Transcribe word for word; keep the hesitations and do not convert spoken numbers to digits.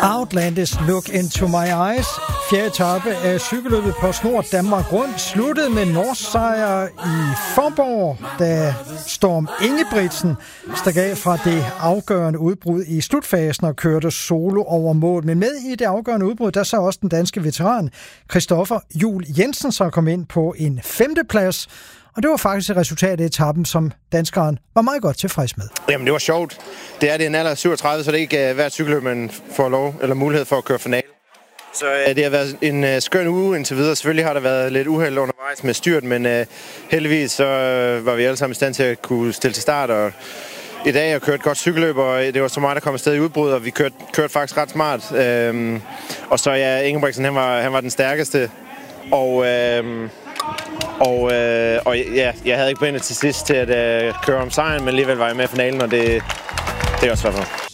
Outlandish Look Into My Eyes. Fjerde etape af cykelløbet på Snor Danmark Rundt sluttede med norsk sejr i Faaborg, da Storm Ingebrigtsen stak af fra det afgørende udbrud i slutfasen og kørte solo over mål. Men med i det afgørende udbrud, der så også den danske veteran Christoffer Juhl Jensen, så kom ind på en femteplads. Og det var faktisk et resultat af etappen, som danskeren var meget godt tilfreds med. Jamen, det var sjovt. Det er det en alder syvogtredive, så det er ikke uh, hvert cykelløb, man får lov eller mulighed for at køre finale. Så uh, det har været en uh, skøn uge indtil videre. Selvfølgelig har der været lidt uheld undervejs med styrt, men uh, heldigvis så uh, var vi alle sammen i stand til at kunne stille til start. Og i dag har kørt et godt cykelløb, og det var så meget, der kom afsted i udbrud, og vi kørte, kørte faktisk ret smart. Uh, og så ja, Ingebrigtsen, han var, han var den stærkeste. Og... Uh, Og, øh, og ja, jeg havde ikke brindet til sidst til at øh, køre om sejren, men alligevel var jeg med i finalen, og det, det er også svært for.